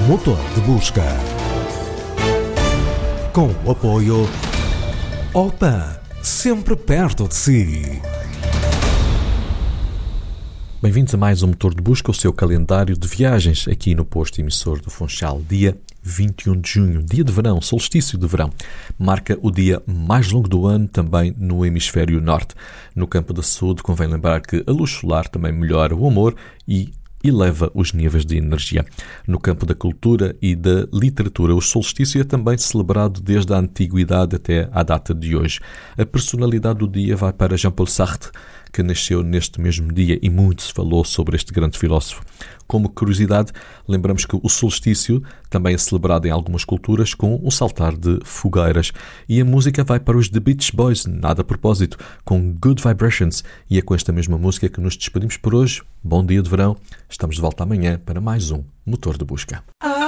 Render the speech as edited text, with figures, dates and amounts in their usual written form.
Motor de Busca. Com o apoio OPAN, sempre perto de si. Bem-vindos a mais um Motor de Busca, o seu calendário de viagens aqui no posto emissor do Funchal. Dia 21 de junho, dia de verão, solstício de verão. Marca o dia mais longo do ano também no hemisfério norte. No campo da saúde, convém lembrar que a luz solar também melhora o humor e eleva os níveis de energia. No campo da cultura e da literatura, o solstício é também celebrado desde a antiguidade até à data de hoje. A personalidade do dia vai para Jean-Paul Sartre, que nasceu neste mesmo dia e muito se falou sobre este grande filósofo. Como curiosidade, lembramos que o solstício também é celebrado em algumas culturas com um saltar de fogueiras. E a música vai para os The Beach Boys, nada a propósito, com Good Vibrations. E é com esta mesma música que nos despedimos por hoje. Bom dia de verão. Estamos de volta amanhã para mais um Motor de Busca.